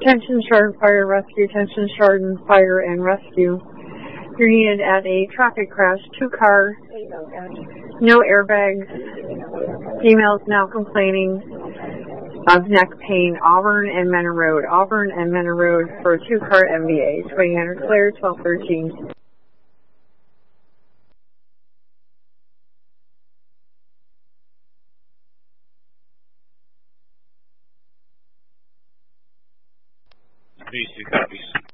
Attention Chardon Fire Rescue, attention Chardon Fire and Rescue. You're needed at a traffic crash, 2-car, no airbags, females now complaining of neck pain, Auburn and Menor Road. Auburn and Menor Road for a 2-car MVA, 2000 Claire, 1213. These 2 copies.